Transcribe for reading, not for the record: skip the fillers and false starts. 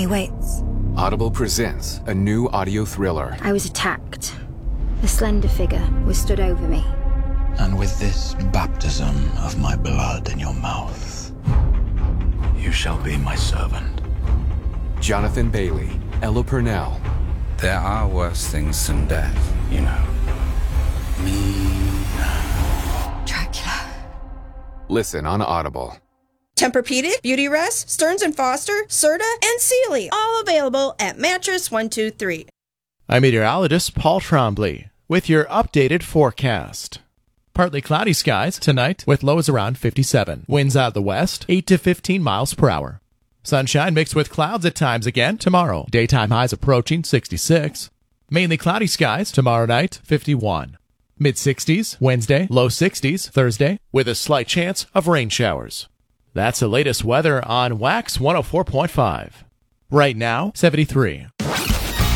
He waits. Audible presents a new audio thriller. I was attacked. A slender figure was stood over me. And with this baptism of my blood in your mouth, you shall be my servant. Jonathan Bailey, Ella Purnell. There are worse things than death, you know. Dracula. Listen on Audible. Tempur-Pedic, Beautyrest, Stearns & Foster, Serta, and Sealy. All available at Mattress 123. I'm meteorologist Paul Trombley with your updated forecast. Partly cloudy skies tonight with lows around 57. Winds out of the west, 8 to 15 miles per hour. Sunshine mixed with clouds at times again tomorrow. Daytime highs approaching 66. Mainly cloudy skies tomorrow night, 51. Mid-60s Wednesday, low 60s Thursday with a slight chance of rain showers. That's the latest weather on Wax 104.5. Right now, 73.